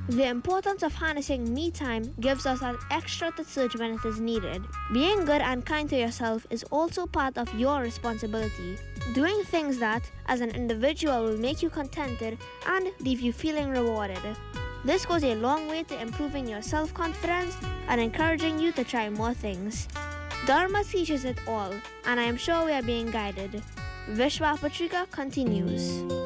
The importance of harnessing me time gives us that extra to surge when it is needed. Being good and kind to yourself is also part of your responsibility. Doing things that, as an individual, will make you contented and leave you feeling rewarded. This goes a long way to improving your self-confidence and encouraging you to try more things. Dharma teaches it all, and I am sure we are being guided. Vishwa Patrika continues.